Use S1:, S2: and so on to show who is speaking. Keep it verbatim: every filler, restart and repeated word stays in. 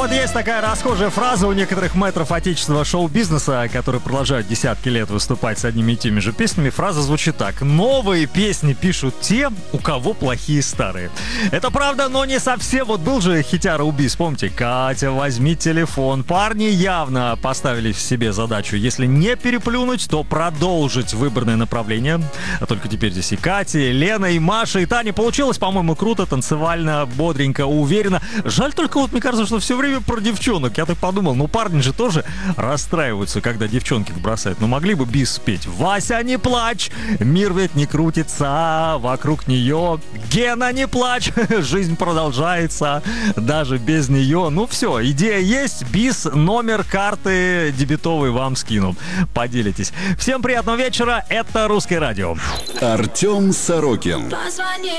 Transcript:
S1: вот есть такая расхожая фраза у некоторых мэтров отечественного шоу-бизнеса, которые продолжают десятки лет выступать с одними и теми же песнями. Фраза звучит так: новые песни пишут те, у кого плохие старые. Это правда, но не совсем. Вот был же хитяра убийц, помните? Катя, возьми телефон. Парни явно поставили себе задачу, если не переплюнуть, то продолжить выбранное направление. А только теперь здесь и Катя, и Лена, и Маша, и Таня. Получилось, по-моему, круто, танцевально, бодренько, уверенно. Жаль только, вот мне кажется, что все время про девчонок. Я так подумал, ну парни же тоже расстраиваются, когда девчонки их бросают. Ну могли бы бис спеть: Вася, не плачь, мир ведь не крутится вокруг нее. Гена, не плачь, жизнь продолжается даже без нее. Ну все, идея есть, бис, номер карты дебетовый вам скину. Поделитесь. Всем приятного вечера, это Русское радио.
S2: Артем Сорокин.